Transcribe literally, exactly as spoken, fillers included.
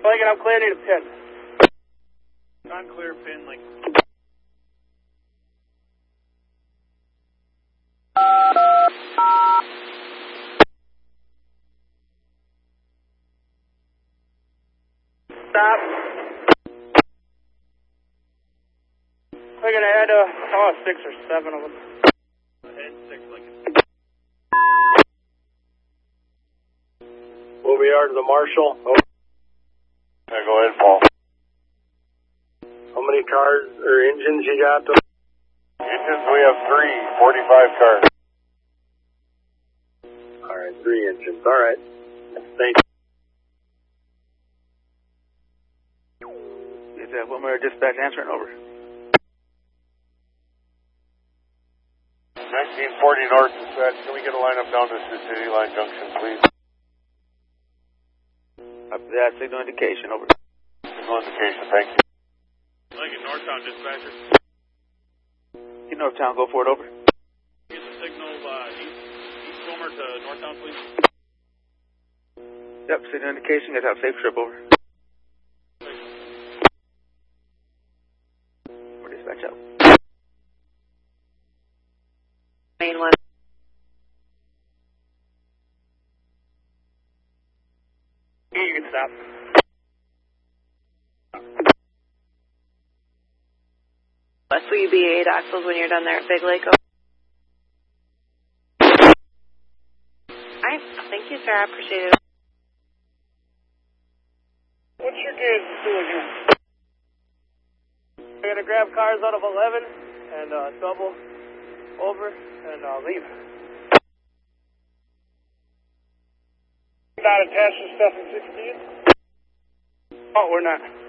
Lincoln, I'm clear, need a pin. Non-clear pin, like... Stop. We're gonna head to, oh, six or seven of them. Head six, Lincoln. Where we are to the Marshal. Oh. Yeah, go ahead, Paul. How many cars or engines you got? Engines, we have three, forty-five cars. All right, three engines. All right. Thank you. Is that Wilmer Dispatch answering over? nineteen forty North Dispatch, can we get a lineup down to Sioux City Line Junction, please? Up to that, signal indication, over. Signal indication, thank you. Lincoln, Northtown dispatcher. Get Northtown, go for it, over. Get the signal, uh, east, east Wilmer to Northtown, please. Yep, signal indication, get out safe trip, over. We're dispatch out. Main one. You can stop. West, will you be eight axles when you're done there at Big Lake? Alright, thank you, sir. I appreciate it. What's your gauge doing here? We're gonna grab cars out of eleven and uh, double over and uh, leave. Not attached to stuff in sixteen? Oh, we're not.